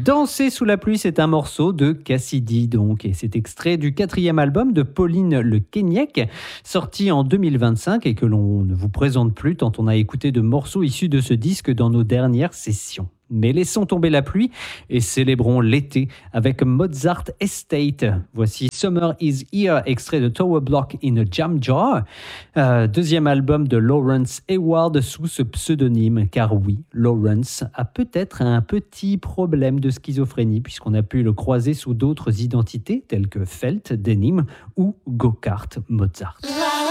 Danser sous la pluie, c'est un morceau de Cassidy, donc, et c'est extrait du 4e album de Pauline Le Quéniec, sorti en 2025 et que l'on ne vous présente plus tant on a écouté de morceaux issus de ce disque dans nos dernières sessions. Mais laissons tomber la pluie et célébrons l'été avec Mozart Estate. Voici Summer is Here, extrait de Tower Block in a Jam Jar, deuxième album de Lawrence Hayward sous ce pseudonyme. Car oui, Lawrence a peut-être un petit problème de schizophrénie puisqu'on a pu le croiser sous d'autres identités telles que Felt, Denim ou Gokart Mozart.